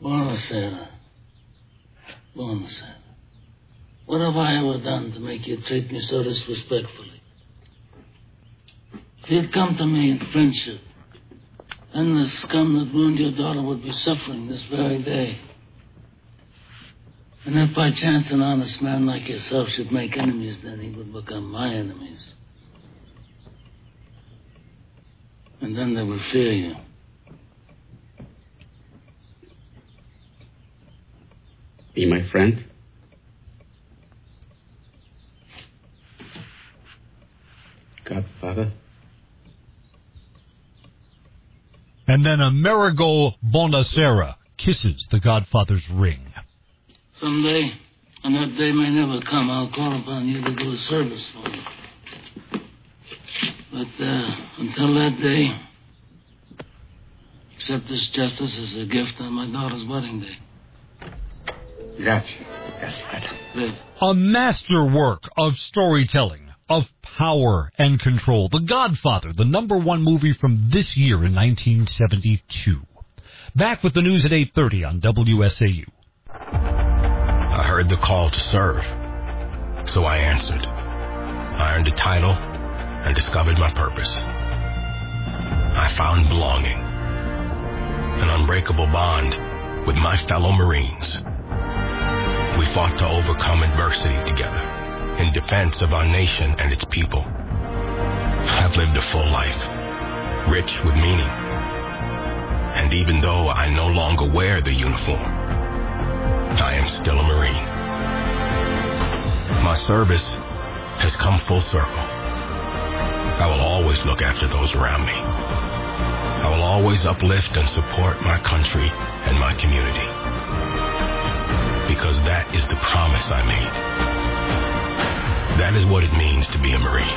Buonasera. Buonasera. What have I ever done to make you treat me so disrespectfully? If you'd come to me in friendship, then the scum that ruined your daughter would be suffering this very day. And if by chance an honest man like yourself should make enemies, then he would become my enemies. And then they would fear you. Be my friend? Godfather? And then Amerigo Bonacera kisses the Godfather's ring. Someday, and that day may never come, I'll call upon you to do a service for me. But until that day, accept this justice as a gift on my daughter's wedding day. Grazie, Gaspard. Live. A masterwork of storytelling, of power and control. The Godfather, the #1 movie from this year in 1972. Back with the news at 8:30 on WSAU. I heard the call to serve, so I answered. I earned a title and discovered my purpose. I found belonging, an unbreakable bond with my fellow Marines. We fought to overcome adversity together in defense of our nation and its people. I've lived a full life, rich with meaning. And even though I no longer wear the uniform, I am still a Marine. My service has come full circle. I will always look after those around me. I will always uplift and support my country and my community. Because that is the promise I made. That is what it means to be a Marine.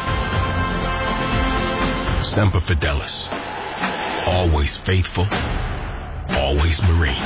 Semper Fidelis. Always faithful, always Marine.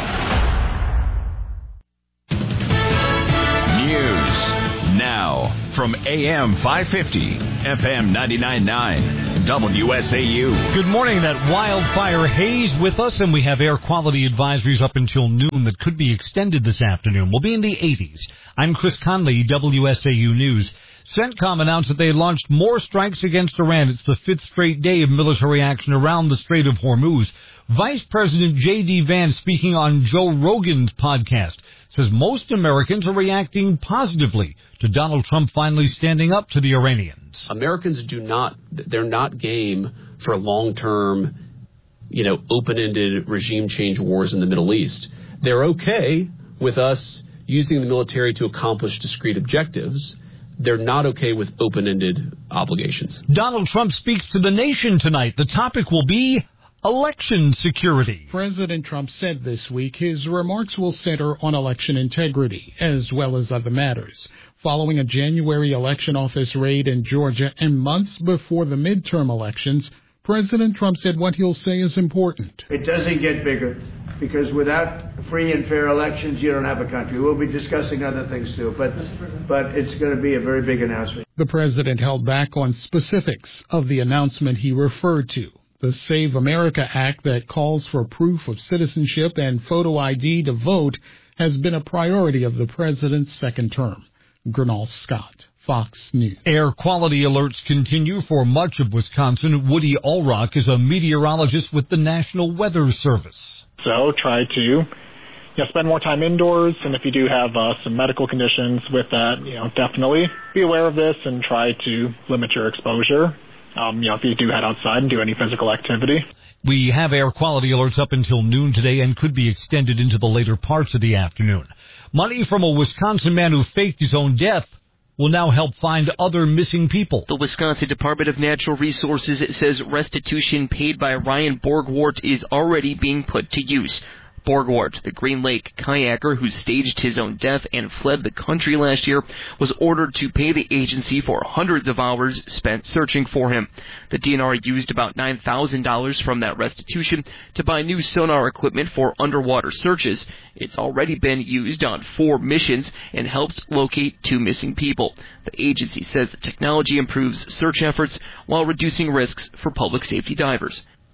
News now from AM 550, FM 99.9, WSAU. Good morning. That wildfire haze with us, and we have air quality advisories up until noon that could be extended this afternoon. We'll be in the 80s. I'm Chris Conley, WSAU News. CENTCOM announced that they launched more strikes against Iran. It's the 5th straight day of military action around the Strait of Hormuz. Vice President J.D. Vance, speaking on Joe Rogan's podcast, says most Americans are reacting positively to Donald Trump finally standing up to the Iranians. Americans they're not game for long-term, open-ended regime change wars in the Middle East. They're okay with us using the military to accomplish discrete objectives. They're not okay with open-ended obligations. Donald Trump speaks to the nation tonight. The topic will be election security. President Trump said this week his remarks will center on election integrity as well as other matters. Following a January election office raid in Georgia and months before the midterm elections, President Trump said what he'll say is important. It doesn't get bigger, because without free and fair elections, you don't have a country. We'll be discussing other things too, but it's going to be a very big announcement. The president held back on specifics of the announcement he referred to. The Save America Act that calls for proof of citizenship and photo ID to vote has been a priority of the president's second term. Gernal Scott, Fox News. Air quality alerts continue for much of Wisconsin. Woody Allrock is a meteorologist with the National Weather Service. So try to spend more time indoors, and if you do have some medical conditions with that, definitely be aware of this and try to limit your exposure. If you do head outside and do any physical activity. We have air quality alerts up until noon today and could be extended into the later parts of the afternoon. Money from a Wisconsin man who faked his own death will now help find other missing people. The Wisconsin Department of Natural Resources says restitution paid by Ryan Borgwart is already being put to use. Borgwart, the Green Lake kayaker who staged his own death and fled the country last year, was ordered to pay the agency for hundreds of hours spent searching for him. The DNR used about $9,000 from that restitution to buy new sonar equipment for underwater searches. It's already been used on 4 missions and helps locate 2 missing people. The agency says the technology improves search efforts while reducing risks for public safety divers.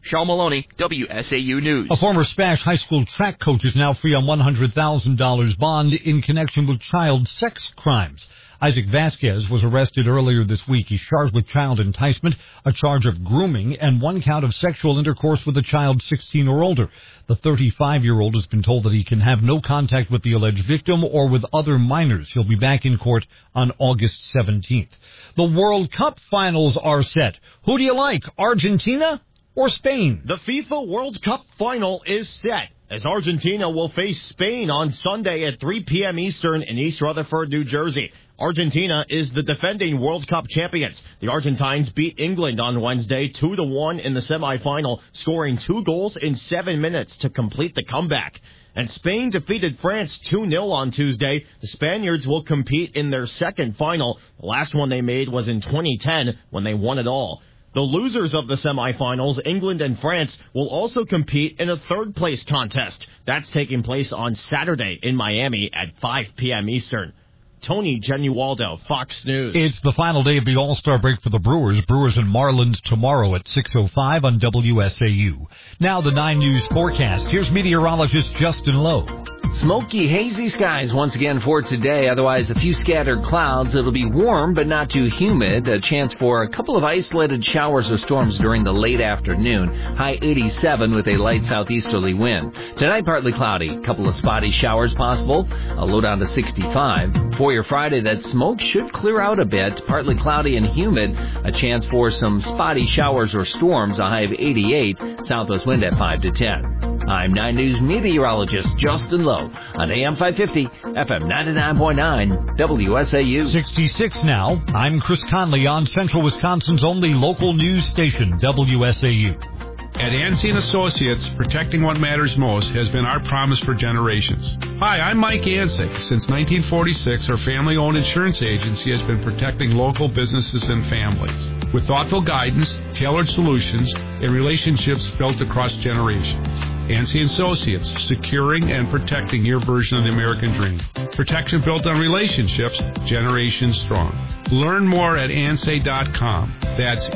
Sean Maloney, WSAU News. A former Spash High School track coach is now free on $100,000 bond in connection with child sex crimes. Isaac Vasquez was arrested earlier this week. He's charged with child enticement, a charge of grooming, and one count of sexual intercourse with a child 16 or older. The 35-year-old has been told that he can have no contact with the alleged victim or with other minors. He'll be back in court on August 17th. The World Cup finals are set. Who do you like, Argentina or Spain? The FIFA World Cup final is set, as Argentina will face Spain on Sunday at 3 p.m. Eastern in East Rutherford, New Jersey. Argentina is the defending World Cup champions. The Argentines beat England on Wednesday 2-1 in the semifinal, scoring 2 goals in 7 minutes to complete the comeback. And Spain defeated France 2-0 on Tuesday. The Spaniards will compete in their second final. The last one they made was in 2010 when they won it all. The losers of the semifinals, England and France, will also compete in a third-place contest. That's taking place on Saturday in Miami at 5 p.m. Eastern. Tony Genualdo, Fox News. It's the final day of the All-Star break for the Brewers. Brewers and Marlins tomorrow at 6:05 on WSAU. Now the 9 News forecast. Here's meteorologist Justin Lowe. Smoky, hazy skies once again for today. Otherwise, a few scattered clouds. It'll be warm, but not too humid. A chance for a couple of isolated showers or storms during the late afternoon. High 87 with a light southeasterly wind. Tonight, partly cloudy. A couple of spotty showers possible. A low down to 65. For your Friday, that smoke should clear out a bit. Partly cloudy and humid. A chance for some spotty showers or storms. A high of 88. Southwest wind at 5 to 10. I'm 9 News meteorologist Justin Lowe on AM 550, FM 99.9, WSAU. 66 now. I'm Chris Conley on Central Wisconsin's only local news station, WSAU. At Ansey & Associates, protecting what matters most has been our promise for generations. Hi, I'm Mike Ansey. Since 1946, our family-owned insurance agency has been protecting local businesses and families with thoughtful guidance, tailored solutions, and relationships built across generations. Ansey & Associates, securing and protecting your version of the American dream. Protection built on relationships, generations strong. Learn more at ansay.com. That's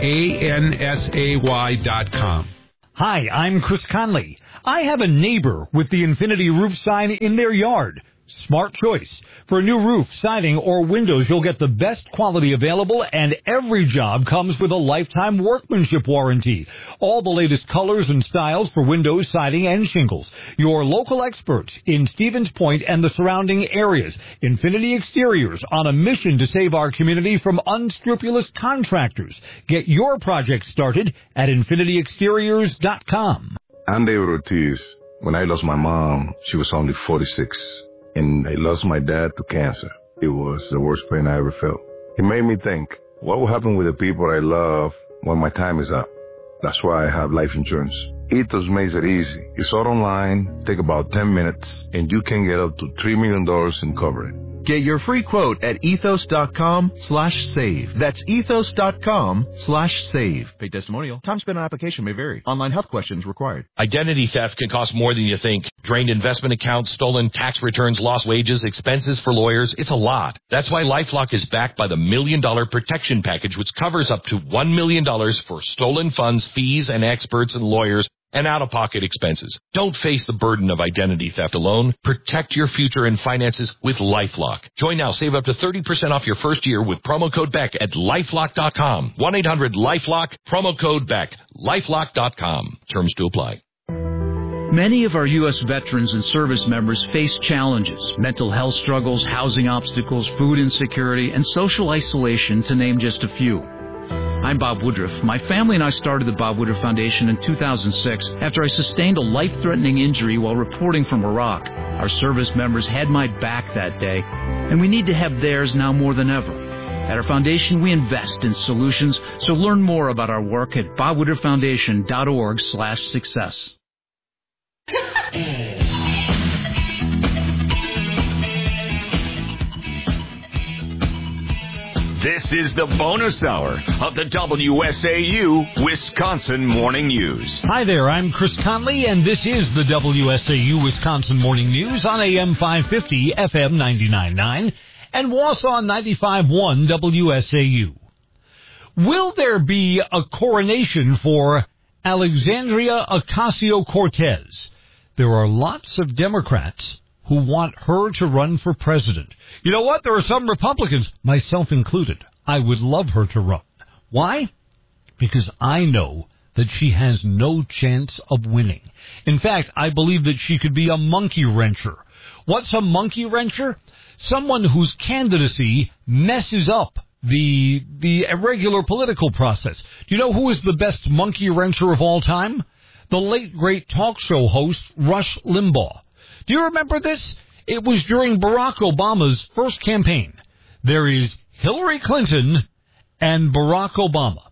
ANSAY.com. Hi, I'm Chris Conley. I have a neighbor with the Infinity Roof sign in their yard. Smart choice. For a new roof, siding, or windows, you'll get the best quality available, and every job comes with a lifetime workmanship warranty. All the latest colors and styles for windows, siding, and shingles. Your local experts in Stevens Point and the surrounding areas. Infinity Exteriors, on a mission to save our community from unscrupulous contractors. Get your project started at infinityexteriors.com. I'm David Ortiz. When I lost my mom, she was only 46. And I lost my dad to cancer. It was the worst pain I ever felt. It made me think, what will happen with the people I love when my time is up? That's why I have life insurance. Ethos makes it easy. It's all online, take about 10 minutes, and you can get up to $3 million in coverage. Get your free quote at ethos.com/save. That's ethos.com/save. Paid testimonial. Time spent on application may vary. Online health questions required. Identity theft can cost more than you think. Drained investment accounts, stolen tax returns, lost wages, expenses for lawyers. It's a lot. That's why LifeLock is backed by the $1 Million Protection Package, which covers up to $1 million for stolen funds, fees, and experts and lawyers, and out-of-pocket expenses. Don't face the burden of identity theft alone. Protect your future and finances with LifeLock. Join now. Save up to 30% off your first year with promo code BECK at LifeLock.com. 1-800-LifeLock, promo code BECK, LifeLock.com. Terms to apply. Many of our U.S. veterans and service members face challenges, mental health struggles, housing obstacles, food insecurity, and social isolation, to name just a few. I'm Bob Woodruff. My family and I started the Bob Woodruff Foundation in 2006 after I sustained a life-threatening injury while reporting from Iraq. Our service members had my back that day, and we need to have theirs now more than ever. At our foundation, we invest in solutions, so learn more about our work at bobwoodrufffoundation.org/success. This is the bonus hour of the WSAU Wisconsin Morning News. Hi there, I'm Chris Conley, and this is the WSAU Wisconsin Morning News on AM 550, FM 99.9, and Wausau 95.1 WSAU. Will there be a coronation for Alexandria Ocasio-Cortez. There are lots of Democrats who want her to run for president. You know what? There are some Republicans, myself included. I would love her to run. Why? Because I know that she has no chance of winning. In fact, I believe that she could be a monkey wrencher. What's a monkey wrencher? Someone whose candidacy messes up the irregular political process. Do you know who is the best monkey wrencher of all time? The late, great talk show host, Rush Limbaugh. Do you remember this? It was during Barack Obama's first campaign. There is Hillary Clinton and Barack Obama.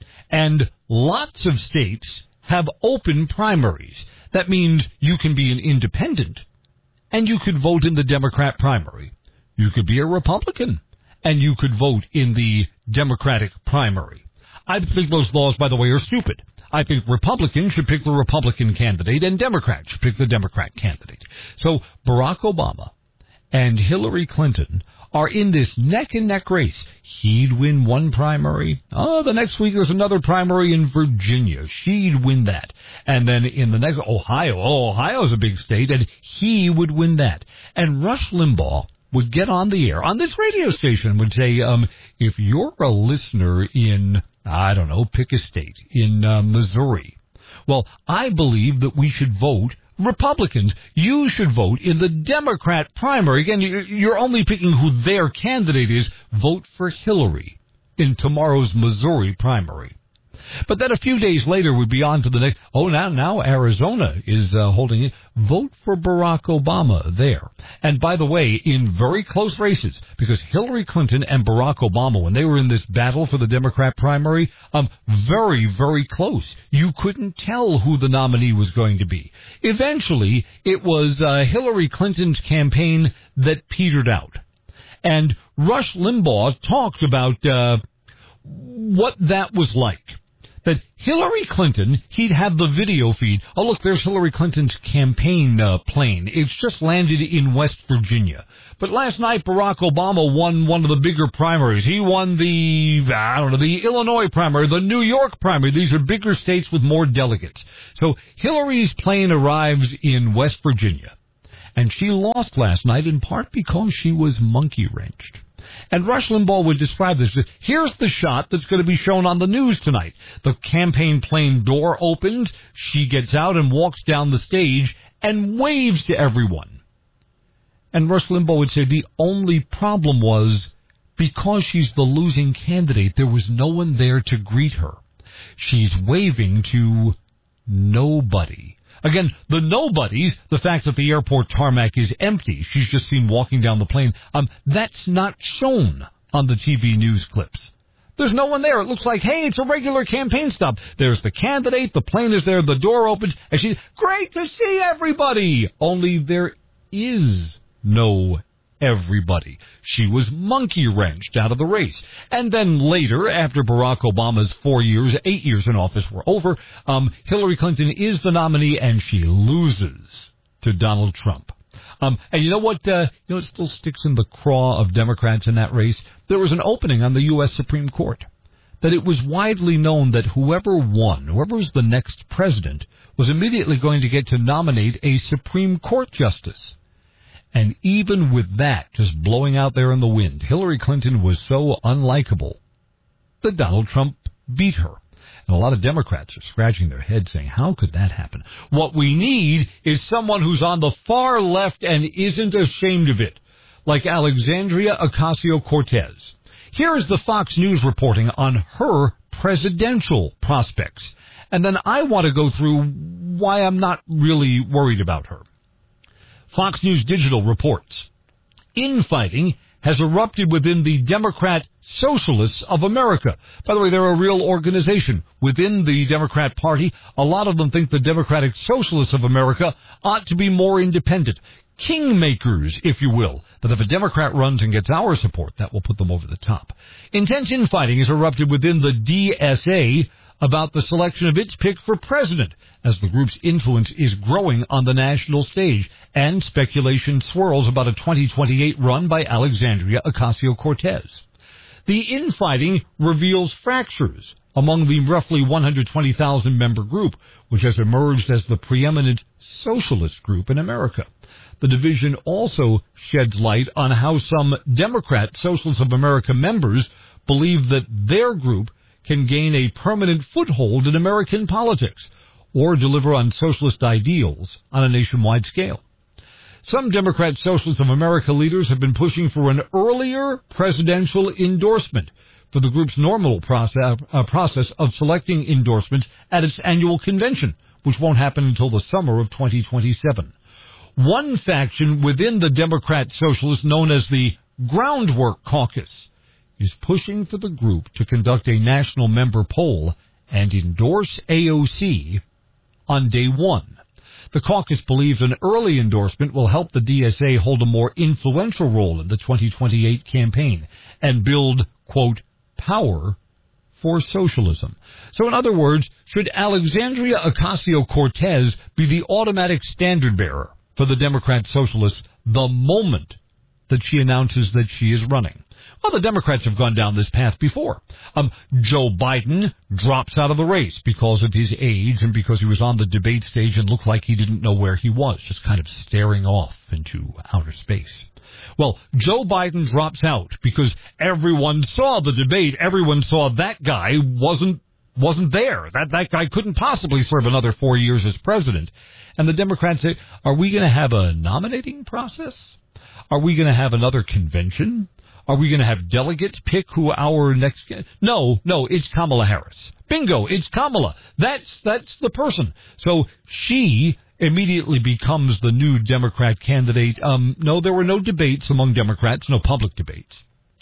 And lots of states have open primaries. That means you can be an independent, and you could vote in the Democrat primary. You could be a Republican, and you could vote in the Democratic primary. I think those laws, by the way, are stupid. I think Republicans should pick the Republican candidate, and Democrats should pick the Democrat candidate. So Barack Obama and Hillary Clinton are in this neck-and-neck race. He'd win one primary. Oh, the next week there's another primary in Virginia. She'd win that. And then in the next, Ohio. Oh, Ohio's a big state, and he would win that. And Rush Limbaugh would get on the air on this radio station and would say, if you're a listener in, I don't know, pick a state, in Missouri, well, I believe that we should vote Republicans. You should vote in the Democrat primary. Again, you're only picking who their candidate is. Vote for Hillary in tomorrow's Missouri primary. But then a few days later, we'd be on to the next. Oh, now Arizona is holding it. Vote for Barack Obama there. And by the way, in very close races, because Hillary Clinton and Barack Obama, when they were in this battle for the Democrat primary, very, very close. You couldn't tell who the nominee was going to be. Eventually, it was Hillary Clinton's campaign that petered out. And Rush Limbaugh talked about what that was like. That Hillary Clinton, he'd have the video feed. Oh, look, there's Hillary Clinton's campaign plane. It's just landed in West Virginia. But last night, Barack Obama won one of the bigger primaries. He won the Illinois primary, the New York primary. These are bigger states with more delegates. So Hillary's plane arrives in West Virginia. And she lost last night in part because she was monkey-wrenched. And Rush Limbaugh would describe this. Here's the shot that's going to be shown on the news tonight. The campaign plane door opens. She gets out and walks down the stage and waves to everyone. And Rush Limbaugh would say the only problem was because she's the losing candidate, there was no one there to greet her. She's waving to nobody. Again, the nobodies, the fact that the airport tarmac is empty, she's just seen walking down the plane, that's not shown on the TV news clips. There's no one there. It looks like, hey, it's a regular campaign stop. There's the candidate, the plane is there, the door opens, and she's, great to see everybody! Only there is no everybody. She was monkey-wrenched out of the race. And then later, after Barack Obama's 8 years in office were over, Hillary Clinton is the nominee, and she loses to Donald Trump. And you know what? It still sticks in the craw of Democrats in that race. There was an opening on the U.S. Supreme Court. That it was widely known that whoever won, whoever was the next president, was immediately going to get to nominate a Supreme Court justice. And even with that just blowing out there in the wind, Hillary Clinton was so unlikable that Donald Trump beat her. And a lot of Democrats are scratching their heads saying, how could that happen? What we need is someone who's on the far left and isn't ashamed of it, like Alexandria Ocasio-Cortez. Here is the Fox News reporting on her presidential prospects. And then I want to go through why I'm not really worried about her. Fox News Digital reports, infighting has erupted within the Democrat Socialists of America. By the way, they're a real organization within the Democrat Party. A lot of them think the Democratic Socialists of America ought to be more independent. Kingmakers, if you will, that if a Democrat runs and gets our support, that will put them over the top. Intense infighting has erupted within the DSA about the selection of its pick for president, as the group's influence is growing on the national stage, and speculation swirls about a 2028 run by Alexandria Ocasio-Cortez. The infighting reveals fractures among the roughly 120,000 member group, which has emerged as the preeminent socialist group in America. The division also sheds light on how some Democrat Socialists of America members believe that their group can gain a permanent foothold in American politics or deliver on socialist ideals on a nationwide scale. Some Democrat Socialists of America leaders have been pushing for an earlier presidential endorsement for the group's normal process of selecting endorsements at its annual convention, which won't happen until the summer of 2027. One faction within the Democrat Socialists, known as the Groundwork Caucus, is pushing for the group to conduct a national member poll and endorse AOC on day one. The caucus believes an early endorsement will help the DSA hold a more influential role in the 2028 campaign and build, quote, power for socialism. So in other words, should Alexandria Ocasio-Cortez be the automatic standard bearer for the Democrat Socialists the moment that she announces that she is running? Well, the Democrats have gone down this path before. Joe Biden drops out of the race because of his age and because he was on the debate stage and looked like he didn't know where he was, just kind of staring off into outer space. Well, Joe Biden drops out because everyone saw the debate. Everyone saw that guy wasn't there. That guy couldn't possibly serve another 4 years as president. And the Democrats say, are we going to have a nominating process? Are we going to have another convention? Are we going to have delegates pick who our next... No, it's Kamala Harris. Bingo, it's Kamala. That's the person. So she immediately becomes the new Democrat candidate. No, there were no debates among Democrats, no public debates.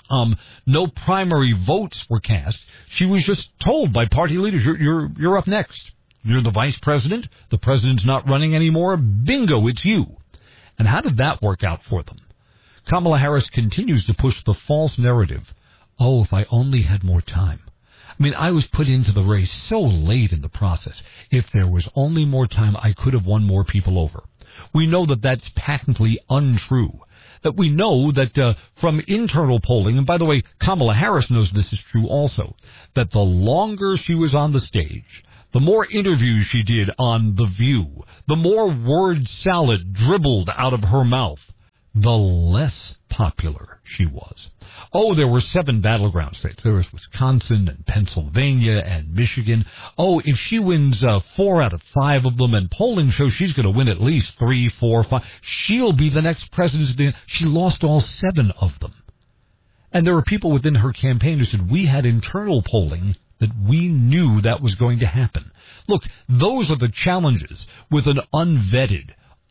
No primary votes were cast. She was just told by party leaders, you're up next. You're the vice president. The president's not running anymore. Bingo, it's you. And how did that work out for them? Kamala Harris continues to push the false narrative. Oh, if I only had more time. I mean, I was put into the race so late in the process. If there was only more time, I could have won more people over. We know that that's patently untrue. That we know that from internal polling, and by the way, Kamala Harris knows this is true also, that the longer she was on the stage, the more interviews she did on The View, the more word salad dribbled out of her mouth, the less popular she was. Oh, there were 7 battleground states. There was Wisconsin and Pennsylvania and Michigan. Oh, if she wins 4 out of 5 of them, and polling shows she's going to win at least 3, 4, 5, she'll be the next president. She lost all 7 of them. And there were people within her campaign who said, we had internal polling that we knew that was going to happen. Look, those are the challenges with an unvetted,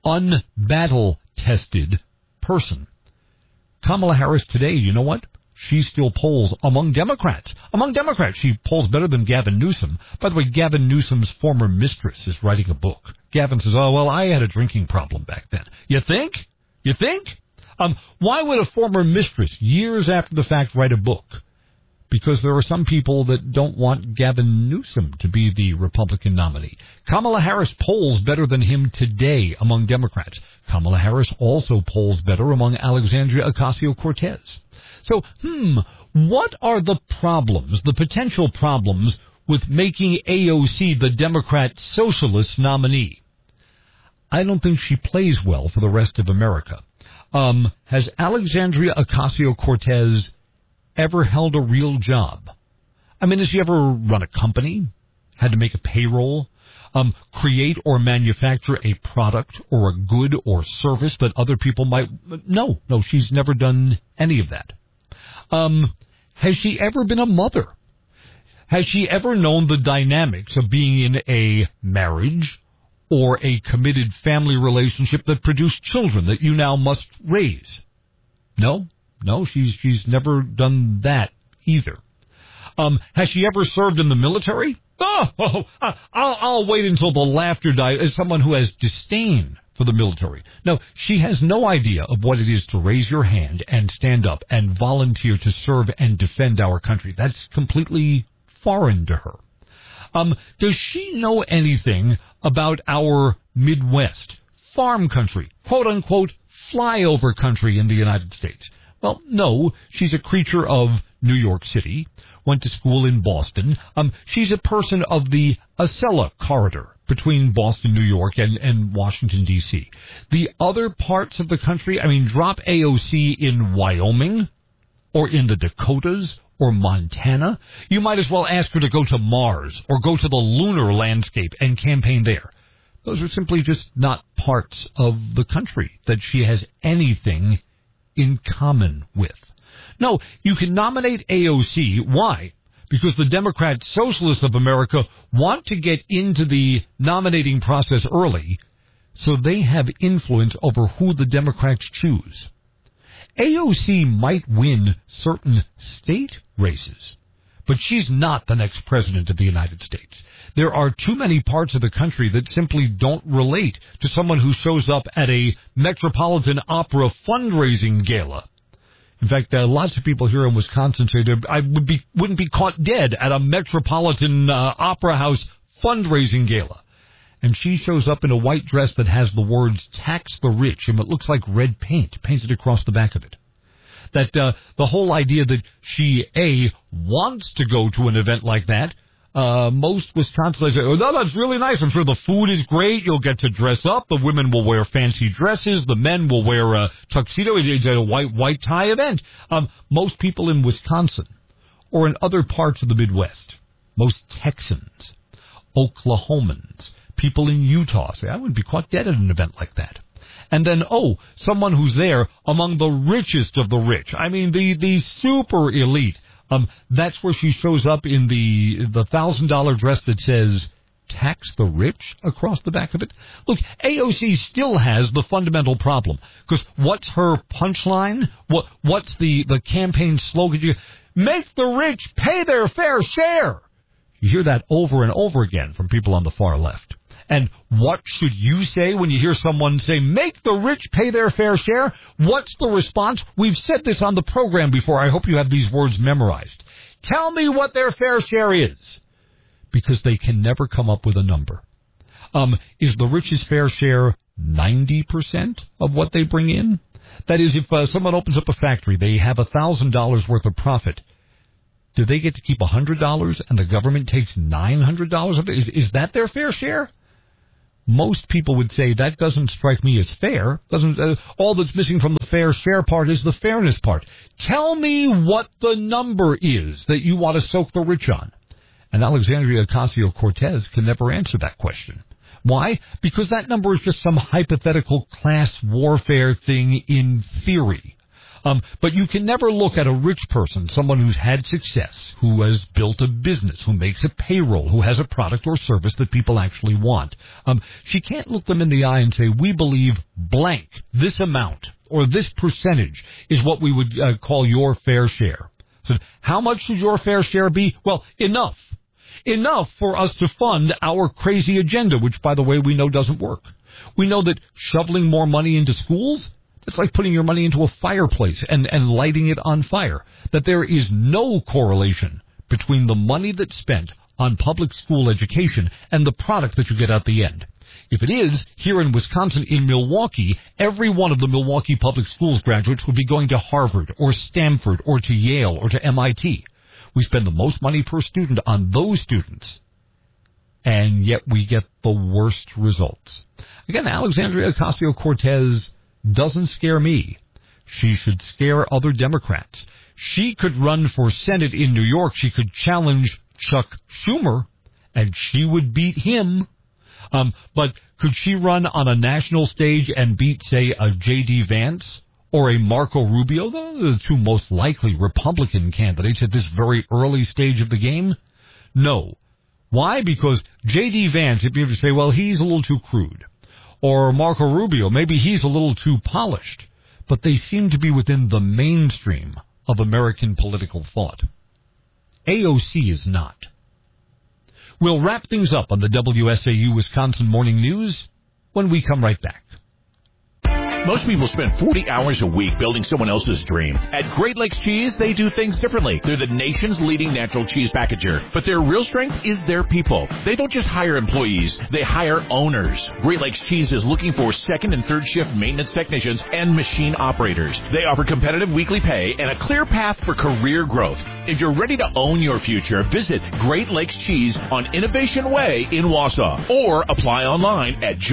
unbattle-tested person. Kamala Harris today, you know what? She still polls among Democrats. Among Democrats, she polls better than Gavin Newsom. By the way, Gavin Newsom's former mistress is writing a book. Gavin says, oh, well, I had a drinking problem back then. You think? You think? Why would a former mistress, years after the fact, write a book? Because there are some people that don't want Gavin Newsom to be the Republican nominee. Kamala Harris polls better than him today among Democrats. Kamala Harris also polls better among Alexandria Ocasio-Cortez. So, what are the problems, the potential problems, with making AOC the Democrat Socialist nominee? I don't think she plays well for the rest of America. Has Alexandria Ocasio-Cortez ever held a real job? I mean, has she ever run a company? Had to make a payroll? Create or manufacture a product or a good or service that other people might... No, she's never done any of that. Has she ever been a mother? Has she ever known the dynamics of being in a marriage or a committed family relationship that produced children that you now must raise? No, she's never done that either. Has she ever served in the military? I'll wait until the laughter dies as someone who has disdain for the military. No, she has no idea of what it is to raise your hand and stand up and volunteer to serve and defend our country. That's completely foreign to her. Does she know anything about our Midwest, farm country, quote-unquote flyover country in the United States? Well, no, she's a creature of New York City, went to school in Boston. She's a person of the Acela corridor between Boston, New York, and Washington, D.C. The other parts of the country, drop AOC in Wyoming or in the Dakotas or Montana. You might as well ask her to go to Mars or go to the lunar landscape and campaign there. Those are simply just not parts of the country that she has anything in common with. No, you can nominate AOC. Why? Because the Democrat Socialists of America want to get into the nominating process early so they have influence over who the Democrats choose. AOC might win certain state races, but she's not the next president of the United States. There are too many parts of the country that simply don't relate to someone who shows up at a Metropolitan Opera fundraising gala. In fact, lots of people here in Wisconsin say I wouldn't be caught dead at a Metropolitan Opera House fundraising gala. And she shows up in a white dress that has the words "Tax the Rich" and it looks like red paint painted across the back of it. That the whole idea that she, wants to go to an event like that, most Wisconsinites say, oh, no, that's really nice. I'm sure the food is great. You'll get to dress up. The women will wear fancy dresses. The men will wear a tuxedo. It's a white tie event. Most people in Wisconsin or in other parts of the Midwest, most Texans, Oklahomans, people in Utah say, I wouldn't be caught dead at an event like that. And then, someone who's there among the richest of the rich. The super elite. That's where she shows up in the $1,000 dress that says, "Tax the Rich" across the back of it. Look, AOC still has the fundamental problem. Because what's her punchline? What's the campaign slogan? Make the rich pay their fair share. You hear that over and over again from people on the far left. And what should you say when you hear someone say, make the rich pay their fair share? What's the response? We've said this on the program before. I hope you have these words memorized. Tell me what their fair share is. Because they can never come up with a number. Is the rich's fair share 90% of what they bring in? That is, if someone opens up a factory, they have $1,000 worth of profit. Do they get to keep $100 and the government takes $900 of it? Is that their fair share? Most people would say that doesn't strike me as fair. All that's missing from the fair share part is the fairness part. Tell me what the number is that you want to soak the rich on. And Alexandria Ocasio-Cortez can never answer that question. Why? Because that number is just some hypothetical class warfare thing in theory. But you can never look at a rich person, someone who's had success, who has built a business, who makes a payroll, who has a product or service that people actually want. She can't look them in the eye and say, we believe blank, this amount, or this percentage is what we would call your fair share. So how much should your fair share be? Well, enough. Enough for us to fund our crazy agenda, which, by the way, we know doesn't work. We know that shoveling more money into schools, it's like putting your money into a fireplace and lighting it on fire. That there is no correlation between the money that's spent on public school education and the product that you get at the end. If it is, here in Wisconsin, in Milwaukee, every one of the Milwaukee Public Schools graduates would be going to Harvard or Stanford or to Yale or to MIT. We spend the most money per student on those students, and yet we get the worst results. Again, Alexandria Ocasio-Cortez doesn't scare me. She should scare other Democrats. She could run for Senate in New York. She could challenge Chuck Schumer, and she would beat him. But could she run on a national stage and beat, say, a J.D. Vance or a Marco Rubio? Those are the two most likely Republican candidates at this very early stage of the game. No. Why? Because J.D. Vance, if you ever say, well, he's a little too crude. Or Marco Rubio, maybe he's a little too polished. But they seem to be within the mainstream of American political thought. AOC is not. We'll wrap things up on the WSAU Wisconsin Morning News when we come right back. Most people spend 40 hours a week building someone else's dream. At Great Lakes Cheese, they do things differently. They're the nation's leading natural cheese packager, but their real strength is their people. They don't just hire employees, they hire owners. Great Lakes Cheese is looking for second and third shift maintenance technicians and machine operators. They offer competitive weekly pay and a clear path for career growth. If you're ready to own your future, visit Great Lakes Cheese on Innovation Way in Wausau or apply online at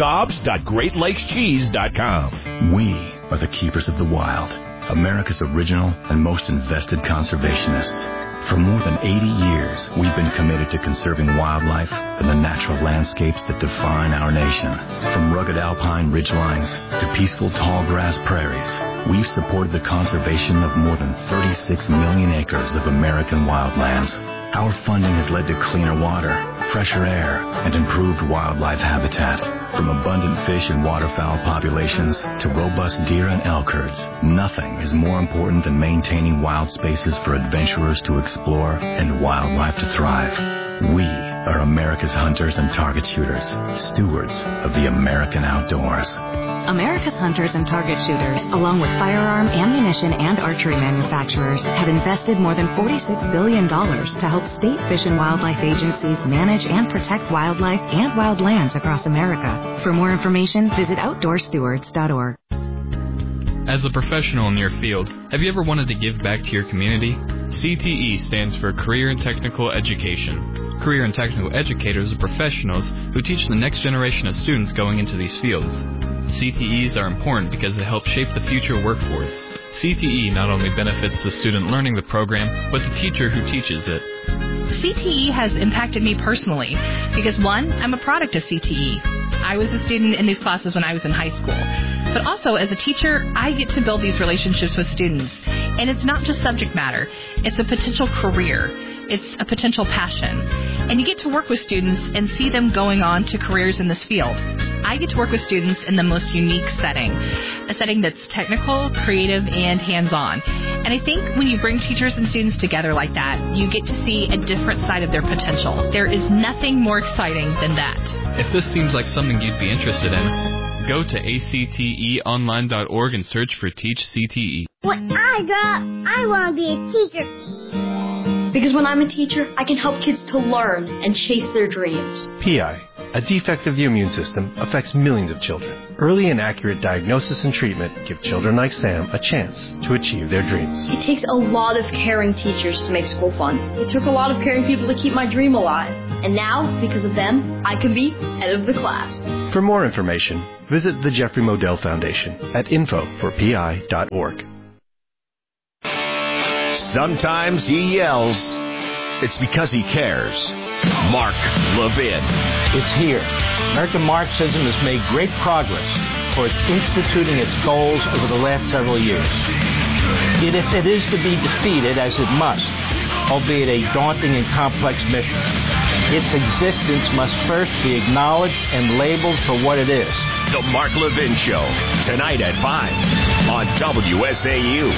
jobs.greatlakescheese.com. We are the keepers of the wild, America's original and most invested conservationists. For more than 80 years, we've been committed to conserving wildlife and the natural landscapes that define our nation. From rugged alpine ridgelines to peaceful tall grass prairies, we've supported the conservation of more than 36 million acres of American wildlands. Our funding has led to cleaner water, fresher air, and improved wildlife habitat. From abundant fish and waterfowl populations to robust deer and elk herds, nothing is more important than maintaining wild spaces for adventurers to explore and wildlife to thrive. We are America's hunters and target shooters, stewards of the American outdoors. America's hunters and target shooters, along with firearm, ammunition, and archery manufacturers, have invested more than $46 billion to help state fish and wildlife agencies manage and protect wildlife and wildlands across America. For more information, visit OutdoorStewards.org. As a professional in your field, have you ever wanted to give back to your community? CTE stands for Career and Technical Education. Career and Technical Educators are professionals who teach the next generation of students going into these fields. CTEs are important because they help shape the future workforce. CTE not only benefits the student learning the program, but the teacher who teaches it. CTE has impacted me personally because, one, I'm a product of CTE. I was a student in these classes when I was in high school. But also, as a teacher, I get to build these relationships with students. And it's not just subject matter. It's a potential career. It's a potential passion. And you get to work with students and see them going on to careers in this field. I get to work with students in the most unique setting, a setting that's technical, creative, and hands-on. And I think when you bring teachers and students together like that, you get to see a different side of their potential. There is nothing more exciting than that. If this seems like something you'd be interested in, go to acteonline.org and search for Teach CTE. When I grow up, I want to be a teacher. Because when I'm a teacher, I can help kids to learn and chase their dreams. PI, a defect of the immune system, affects millions of children. Early and accurate diagnosis and treatment give children like Sam a chance to achieve their dreams. It takes a lot of caring teachers to make school fun. It took a lot of caring people to keep my dream alive. And now, because of them, I can be head of the class. For more information, visit the Jeffrey Modell Foundation at info4pi.org. Sometimes he yells. It's because he cares. Mark Levin. It's here. American Marxism has made great progress towards instituting its goals over the last several years. Yet if it is to be defeated, as it must, albeit a daunting and complex mission, its existence must first be acknowledged and labeled for what it is. The Mark Levin Show, tonight at 5 on WSAU.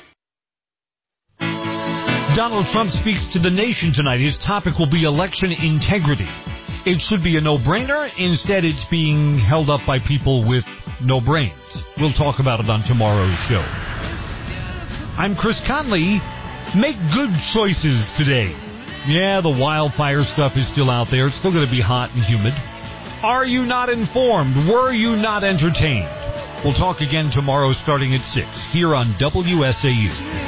Donald Trump speaks to the nation tonight. His topic will be election integrity. It should be a no-brainer. Instead, it's being held up by people with no brains. We'll talk about it on tomorrow's show. I'm Chris Conley. Make good choices today. Yeah, the wildfire stuff is still out there. It's still going to be hot and humid. Are you not informed? Were you not entertained? We'll talk again tomorrow starting at 6 here on WSAU.